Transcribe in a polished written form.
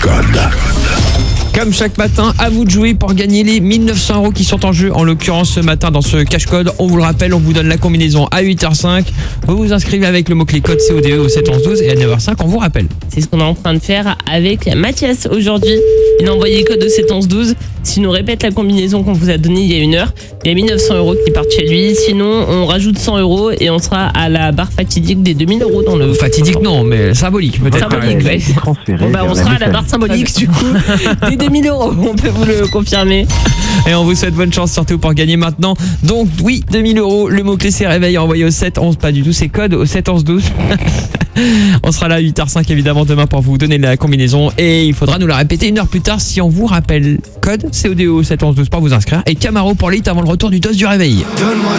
Cash-Code. Comme chaque matin, à vous de jouer pour gagner les 1900 € qui sont en jeu. En l'occurrence, ce matin, dans ce cash-code, on vous le rappelle, on vous donne la combinaison à 8h05. Vous vous inscrivez avec le mot-clé code CODE au 71112 et à 9h05, on vous rappelle. C'est ce qu'on est en train de faire avec Mathias aujourd'hui. Il a envoyé code au 71112. S'il nous répète la combinaison qu'on vous a donnée il y a une heure, il y a 1900 € qui partent chez lui. Sinon, on rajoute 100 € et on sera à la barre fatidique des 2000 € dans le... Fatidique non, mais symbolique peut-être. Symbolique, ouais. Bon, on sera à la barre symbolique du coup des 2000 €, on peut vous le confirmer. Et on vous souhaite bonne chance surtout pour gagner maintenant. Donc oui, 2000 €, le mot-clé c'est réveil envoyé au 711, pas du tout, c'est code au 71112. On sera là à 8h05 évidemment demain pour vous donner la combinaison et il faudra nous la répéter une heure plus tard si on vous rappelle. Code CODE au 71112 pour vous inscrire et Camaro pour l'hit avant le retour du dos du réveil. Donne-moi